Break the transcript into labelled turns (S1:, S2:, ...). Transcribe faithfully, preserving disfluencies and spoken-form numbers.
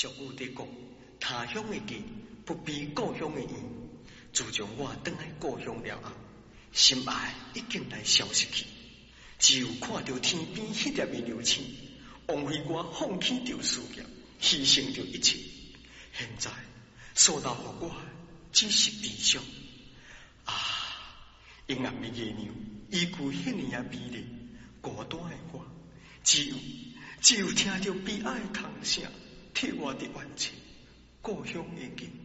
S1: 俗语在讲，他乡的家不比故乡的远。自从我回来故乡了后，心爱已经来消失去。只有看到天边迄粒的流星，枉费我放弃着事业，牺牲着一切。现在所留予我只是悲伤。啊！阴暗的月亮依旧遐尼啊美丽，孤单的我，只有只有听着悲哀的哭声，替我伫冤情故乡的家。